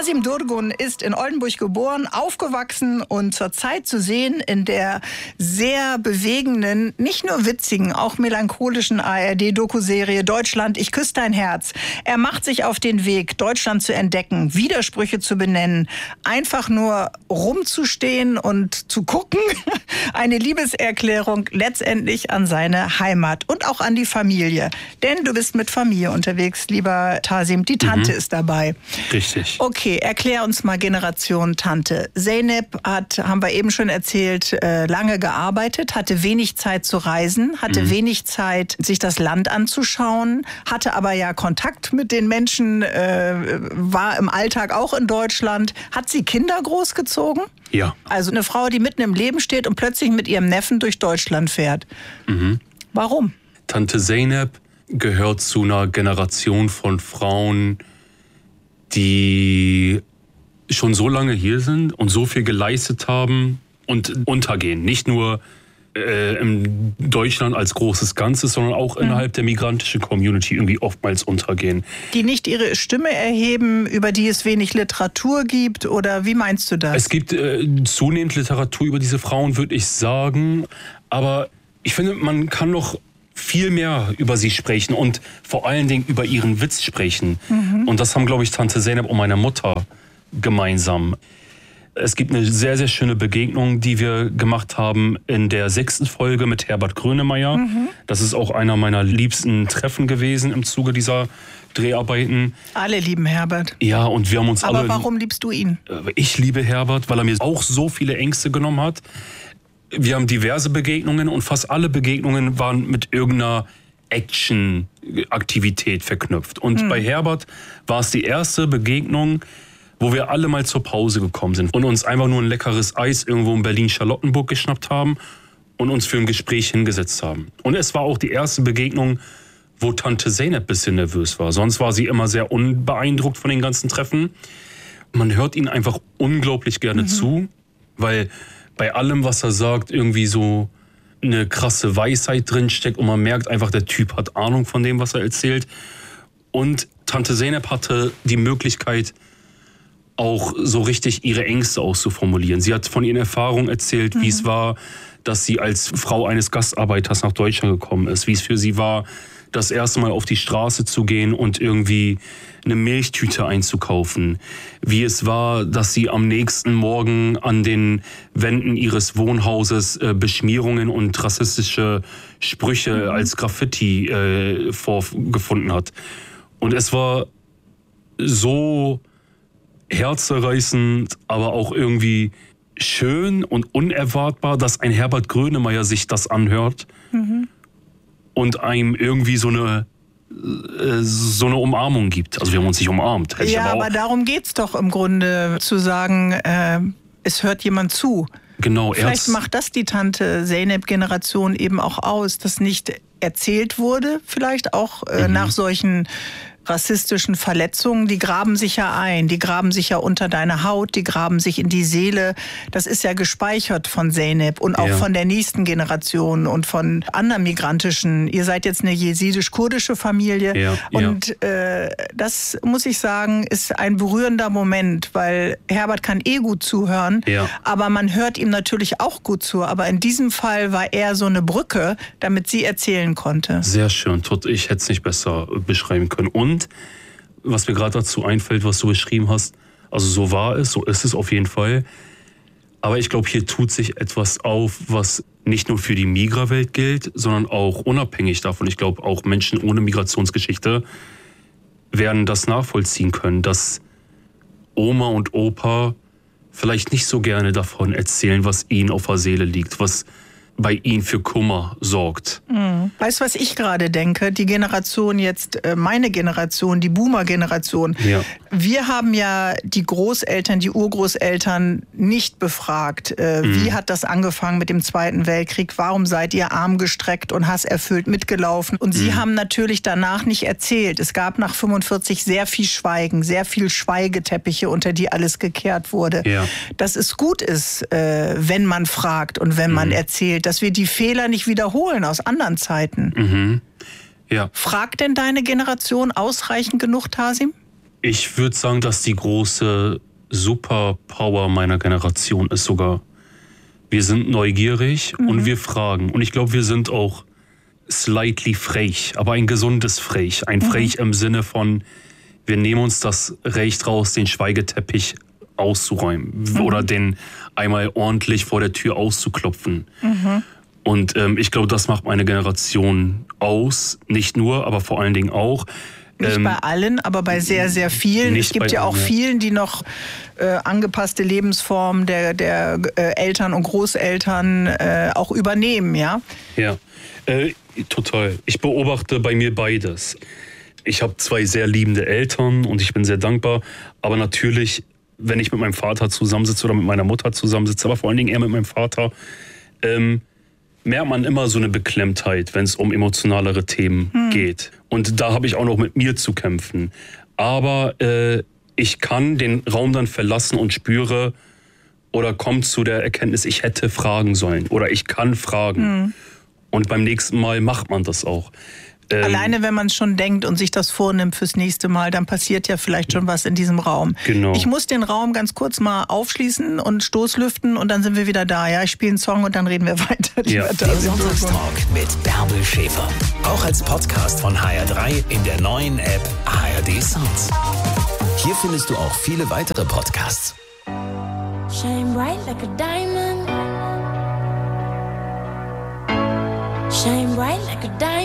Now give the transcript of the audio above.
Tasim Durgun ist in Oldenburg geboren, aufgewachsen und zurzeit zu sehen in der sehr bewegenden, nicht nur witzigen, auch melancholischen ARD-Doku-Serie Deutschland, ich küsse dein Herz. Er macht sich auf den Weg, Deutschland zu entdecken, Widersprüche zu benennen, einfach nur rumzustehen und zu gucken. Eine Liebeserklärung letztendlich an seine Heimat und auch an die Familie. Denn du bist mit Familie unterwegs, lieber Tasim. Die Tante ist dabei. Richtig. Okay, erklär uns mal Generation Tante. Zeynep hat, haben wir eben schon erzählt, lange gearbeitet, hatte wenig Zeit zu reisen, hatte wenig Zeit, sich das Land anzuschauen, hatte aber ja Kontakt mit den Menschen, war im Alltag auch in Deutschland. Hat sie Kinder großgezogen? Ja. Also eine Frau, die mitten im Leben steht und plötzlich mit ihrem Neffen durch Deutschland fährt. Warum? Tante Zeynep gehört zu einer Generation von Frauen, die schon so lange hier sind und so viel geleistet haben und untergehen. Nicht nur in Deutschland als großes Ganzes, sondern auch innerhalb der migrantischen Community irgendwie oftmals untergehen. Die nicht ihre Stimme erheben, über die es wenig Literatur gibt, oder wie meinst du das? Es gibt zunehmend Literatur über diese Frauen, würde ich sagen. Aber ich finde, man kann noch viel mehr über sie sprechen und vor allen Dingen über ihren Witz sprechen. Und das haben, glaube ich, Tante Zeynep und meine Mutter gemeinsam. Es gibt eine sehr, sehr schöne Begegnung, die wir gemacht haben in der 6. Folge mit Herbert Grönemeyer. Das ist auch einer meiner liebsten Treffen gewesen im Zuge dieser Dreharbeiten. Alle lieben Herbert. Ja, und wir haben uns alle... Aber warum liebst du ihn? Ich liebe Herbert, weil er mir auch so viele Ängste genommen hat. Wir haben diverse Begegnungen und fast alle Begegnungen waren mit irgendeiner Action-Aktivität verknüpft. Und bei Herbert war es die erste Begegnung, wo wir alle mal zur Pause gekommen sind und uns einfach nur ein leckeres Eis irgendwo in Berlin-Charlottenburg geschnappt haben und uns für ein Gespräch hingesetzt haben. Und es war auch die erste Begegnung, wo Tante Zeynep ein bisschen nervös war. Sonst war sie immer sehr unbeeindruckt von den ganzen Treffen. Man hört ihn einfach unglaublich gerne zu, weil bei allem, was er sagt, irgendwie so eine krasse Weisheit drinsteckt und man merkt einfach, der Typ hat Ahnung von dem, was er erzählt. Und Tante Zeynep hatte die Möglichkeit, auch so richtig ihre Ängste auszuformulieren. Sie hat von ihren Erfahrungen erzählt, wie es war, dass sie als Frau eines Gastarbeiters nach Deutschland gekommen ist, wie es für sie war, das erste Mal auf die Straße zu gehen und irgendwie eine Milchtüte einzukaufen. Wie es war, dass sie am nächsten Morgen an den Wänden ihres Wohnhauses Beschmierungen und rassistische Sprüche als Graffiti vorgefunden hat. Und es war so herzerreißend, aber auch irgendwie schön und unerwartbar, dass ein Herbert Grönemeyer sich das anhört und einem irgendwie so eine Umarmung gibt. Also wir haben uns nicht umarmt. Ja, aber darum geht's doch im Grunde, zu sagen, es hört jemand zu. Genau. Vielleicht macht das die Tante Zeynep-Generation eben auch aus, dass nicht erzählt wurde, vielleicht auch nach solchen rassistischen Verletzungen, die graben sich ja ein, die graben sich ja unter deine Haut, die graben sich in die Seele. Das ist ja gespeichert von Zeynep und auch von der nächsten Generation und von anderen migrantischen. Ihr seid jetzt eine jesidisch-kurdische Familie und das, muss ich sagen, ist ein berührender Moment, weil Herbert kann gut zuhören, aber man hört ihm natürlich auch gut zu. Aber in diesem Fall war er so eine Brücke, damit sie erzählen konnte. Sehr schön. Ich hätte es nicht besser beschreiben können. Und was mir gerade dazu einfällt, was du beschrieben hast, also so war es, so ist es auf jeden Fall. Aber ich glaube, hier tut sich etwas auf, was nicht nur für die Migra-Welt gilt, sondern auch unabhängig davon. Ich glaube, auch Menschen ohne Migrationsgeschichte werden das nachvollziehen können, dass Oma und Opa vielleicht nicht so gerne davon erzählen, was ihnen auf der Seele liegt, was bei ihnen für Kummer sorgt. Weißt du, was ich gerade denke? Die Generation jetzt, meine Generation, die Boomer-Generation. Wir haben ja die Großeltern, die Urgroßeltern nicht befragt. Wie hat das angefangen mit dem Zweiten Weltkrieg? Warum seid ihr armgestreckt und hasserfüllt mitgelaufen? Und sie haben natürlich danach nicht erzählt. Es gab nach 45 sehr viel Schweigen, sehr viel Schweigeteppiche, unter die alles gekehrt wurde. Dass es gut ist, wenn man fragt und wenn man erzählt, dass wir die Fehler nicht wiederholen aus anderen Zeiten. Ja. Fragt denn deine Generation ausreichend genug, Tasim? Ich würde sagen, dass die große Superpower meiner Generation ist sogar, wir sind neugierig und wir fragen. Und ich glaube, wir sind auch slightly frech, aber ein gesundes Frech. Ein Frech im Sinne von, wir nehmen uns das Recht raus, den Schweigeteppich auszuräumen oder den einmal ordentlich vor der Tür auszuklopfen. Und ich glaube, das macht meine Generation aus. Nicht nur, aber vor allen Dingen auch. Nicht bei allen, aber bei sehr, sehr vielen. Es gibt ja auch vielen, die noch angepasste Lebensformen der Eltern und Großeltern auch übernehmen, ja? Ja, total. Ich beobachte bei mir beides. Ich habe 2 sehr liebende Eltern und ich bin sehr dankbar. Aber natürlich, wenn ich mit meinem Vater zusammensitze oder mit meiner Mutter zusammensitze, aber vor allen Dingen eher mit meinem Vater, merkt man immer so eine Beklemmtheit, wenn es um emotionalere Themen geht. Und da habe ich auch noch mit mir zu kämpfen. Aber ich kann den Raum dann verlassen und spüre oder komme zu der Erkenntnis, ich hätte fragen sollen oder ich kann fragen. Und beim nächsten Mal macht man das auch. Alleine, wenn man es schon denkt und sich das vornimmt fürs nächste Mal, dann passiert ja vielleicht schon was in diesem Raum. Genau. Ich muss den Raum ganz kurz mal aufschließen und Stoßlüften und dann sind wir wieder da. Ja, ich spiele einen Song und dann reden wir weiter. Der Sonntagstalk mit Bärbel Schäfer. Auch als Podcast von HR3 in der neuen App ARD Sounds. Hier findest du auch viele weitere Podcasts. Shine bright like a diamond. Shine bright like a diamond.